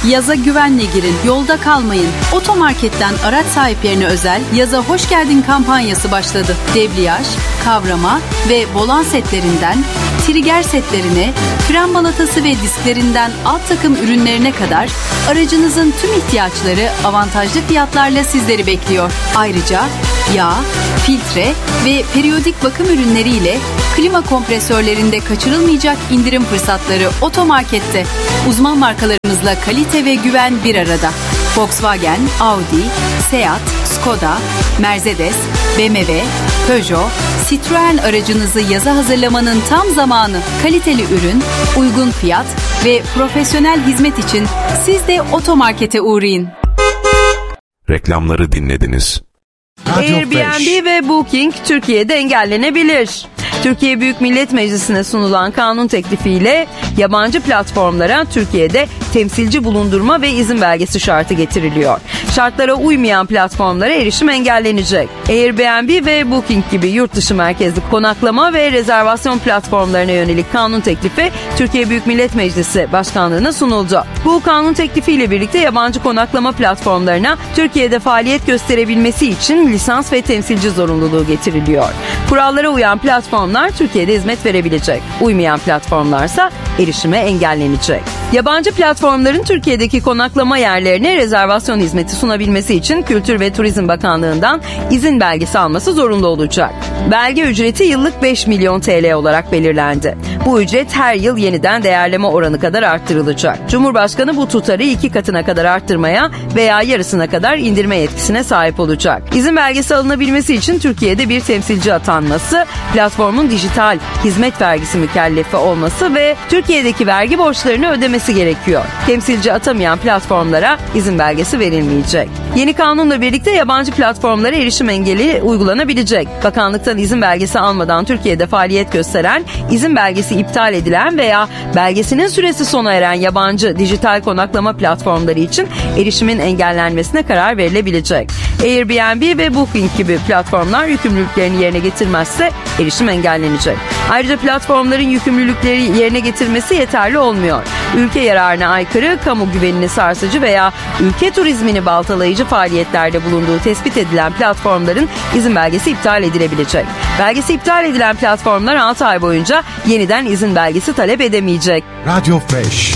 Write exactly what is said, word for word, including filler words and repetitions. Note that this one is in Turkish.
Yaza güvenle girin, yolda kalmayın. Otomarketten araç sahiplerine özel Yaza Hoş Geldin kampanyası başladı. Debriyaj, kavrama ve volan setlerinden, trigger setlerine, fren balatası ve disklerinden alt takım ürünlerine kadar aracınızın tüm ihtiyaçları avantajlı fiyatlarla sizleri bekliyor. Ayrıca yağ, filtre ve periyodik bakım ürünleriyle klima kompresörlerinde kaçırılmayacak indirim fırsatları Otomarket'te. Uzman markalarımızla kalite ve güven bir arada. Volkswagen, Audi, Seat, Skoda, Mercedes, B M W, Peugeot, Citroen aracınızı yaza hazırlamanın tam zamanı. Kaliteli ürün, uygun fiyat ve profesyonel hizmet için siz de Otomarket'e uğrayın. Reklamları dinlediniz. Airbnb ve Booking Türkiye'de engellenebilir. Türkiye Büyük Millet Meclisi'ne sunulan kanun teklifiyle yabancı platformlara Türkiye'de temsilci bulundurma ve izin belgesi şartı getiriliyor. Şartlara uymayan platformlara erişim engellenecek. Airbnb ve Booking gibi yurt dışı merkezli konaklama ve rezervasyon platformlarına yönelik kanun teklifi Türkiye Büyük Millet Meclisi Başkanlığı'na sunuldu. Bu kanun teklifiyle birlikte yabancı konaklama platformlarına Türkiye'de faaliyet gösterebilmesi için lisans ve temsilci zorunluluğu getiriliyor. Kurallara uyan platformlar Türkiye'de hizmet verebilecek. Uymayan platformlarsa erişime engellenecek. Yabancı platformların Türkiye'deki konaklama yerlerine rezervasyon hizmeti sunabilmesi için Kültür ve Turizm Bakanlığı'ndan izin belgesi alması zorunlu olacak. Belge ücreti yıllık beş milyon T L olarak belirlendi. Bu ücret her yıl yeniden değerleme oranı kadar arttırılacak. Cumhurbaşkanı bu tutarı iki katına kadar arttırmaya veya yarısına kadar indirme yetkisine sahip olacak. İzin belgesi alınabilmesi için Türkiye'de bir temsilci atanması, platformun dijital hizmet vergisi mükellefi olması ve Türkiye'deki vergi borçlarını ödemesi gerekiyor. Temsilci atamayan platformlara izin belgesi verilmeyecek. Yeni kanunla birlikte yabancı platformlara erişim engeli uygulanabilecek. Bakanlıktan izin belgesi almadan Türkiye'de faaliyet gösteren, izin belgesi iptal edilen veya belgesinin süresi sona eren yabancı dijital konaklama platformları için erişimin engellenmesine karar verilebilecek. Airbnb ve Booking gibi platformlar yükümlülüklerini yerine getirmezse erişim engellenecek. Ayrıca platformların yükümlülükleri yerine getirmesi yeterli olmuyor. Ülke yararına aykırı, kamu güvenini sarsıcı veya ülke turizmini baltalayıcı faaliyetlerde bulunduğu tespit edilen platformların izin belgesi iptal edilebilecek. Belgesi iptal edilen platformlar altı ay boyunca yeniden izin belgesi talep edemeyecek. Radyo Fresh.